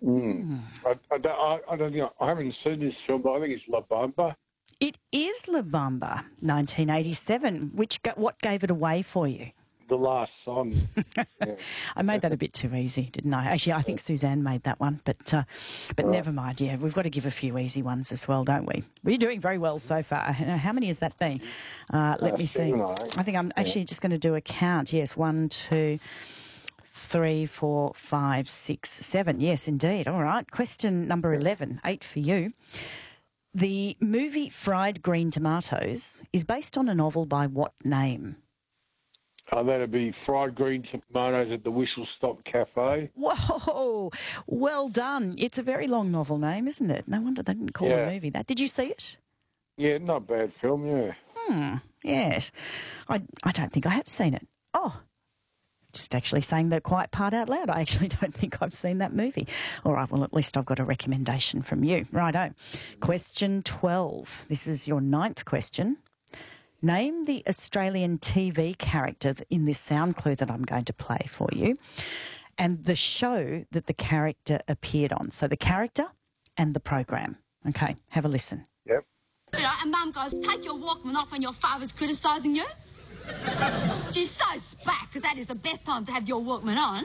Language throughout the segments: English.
I don't think I haven't seen this film, but I think it's La Bamba. It is La Bamba, 1987. What gave it away for you? The last song. Yeah. I made that a bit too easy, didn't I? Actually, I think Suzanne made that one, but never mind. Yeah, we've got to give a few easy ones as well, don't we? We're doing very well so far. How many has that been? Let me see. I think I'm actually just going to do a count. Yes, 1, 2, 3, 4, 5, 6, 7. Yes, indeed. All right. Question number 11, 8 for you. The movie Fried Green Tomatoes is based on a novel by what name? That'd be Fried Green Tomatoes at the Whistle Stop Cafe. Whoa, well done. It's a very long novel name, isn't it? No wonder they didn't call a movie that. Did you see it? Yeah, not bad film, yeah. Yes. I don't think I have seen it. Oh, just actually saying the quiet part out loud. I actually don't think I've seen that movie. All right, well, at least I've got a recommendation from you. Righto. Question 12. This is your 9th question. Name the Australian TV character in this sound clue that I'm going to play for you and the show that the character appeared on. So the character and the program. Okay, have a listen. Yep. You know, and Mum goes, take your Walkman off when your father's criticising you. She's so spat, because that is the best time to have your Walkman on.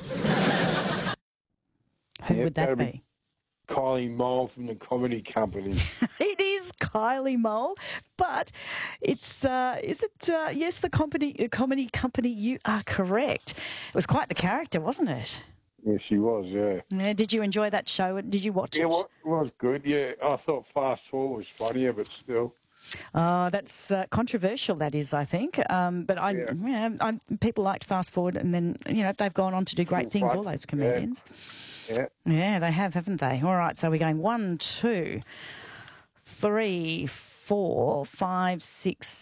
Who would that be? Kylie Mole from the Comedy Company. It is Kylie Mole, but it's, yes, the comedy company, you are correct. It was quite the character, wasn't it? Yeah, she was, yeah. Did you enjoy that show? Did you watch it? Yeah, it was good, yeah. I thought Fast Forward was funnier, but still. That's controversial, that is, I think. But people liked Fast Forward, and then, they've gone on to do great things, all those comedians. Yeah, they have, haven't they? All right, so we're going 1, 2, 3, 4, 5, 6,